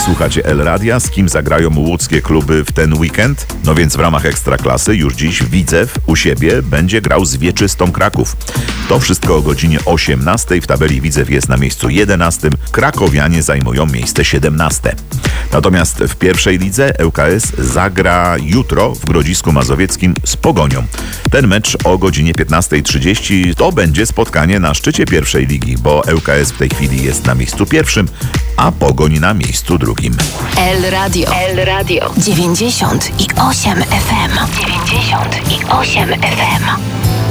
Słuchacie El Radia, z kim zagrają łódzkie kluby w ten weekend? No więc w ramach Ekstraklasy już dziś Widzew u siebie będzie grał z Wieczystą Kraków. To wszystko o godzinie 18. W tabeli Widzew jest na miejscu 11. Krakowianie zajmują miejsce 17. Natomiast w pierwszej lidze ŁKS zagra jutro w Grodzisku Mazowieckim z Pogonią. Ten mecz o godzinie 15:30 to będzie spotkanie na szczycie pierwszej ligi, bo ŁKS w tej chwili jest na miejscu pierwszym, a Pogoń na miejscu drugim. El Radio 98 FM. 98 FM.